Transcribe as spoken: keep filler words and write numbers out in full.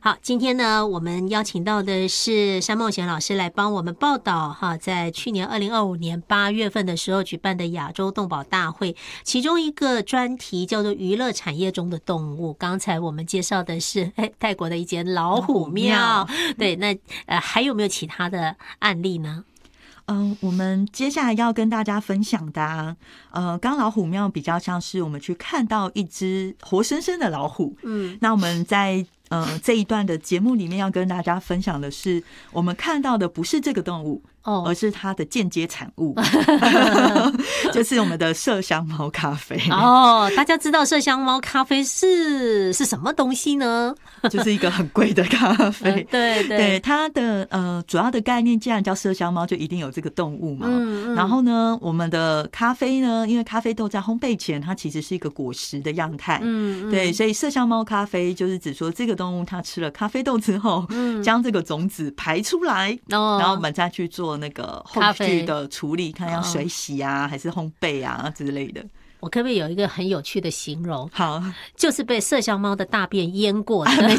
好，今天呢，我们邀请到的是山梦贤老师来帮我们报道哈，在去年二零二五年八月份的时候举办的亚洲动保大会，其中一个专题叫做娱乐产业中的动物。刚才我们介绍的是哎泰国的一间老虎庙，对，那呃还有没有其他的案例呢？ 嗯、呃，我们接下来要跟大家分享的、啊，呃，刚老虎庙比较像是我们去看到一只活生生的老虎。嗯，那我们在呃这一段的节目里面要跟大家分享的是，我们看到的不是这个动物。而是它的间接产物，就是我们的麝香猫咖啡。 哦，大家知道麝香猫咖啡是是什么东西呢？ 就是一个很贵的咖啡。 嗯、对 对, 对，它的呃主要的概念，既然叫麝香猫，就一定有这个动物嘛。嗯嗯。然后呢，我们的咖啡呢，因为咖啡豆在烘焙前，它其实是一个果实的样态。嗯嗯。对，所以麝香猫咖啡就是指说，这个动物它吃了咖啡豆之后，嗯，将这个种子排出来，哦，然后我们再去做那个后续的处理，看要水洗啊，还是烘焙啊之类的。 我可不可以有一个很有趣的形容？ 好， 就是被麝香猫的大便淹过的。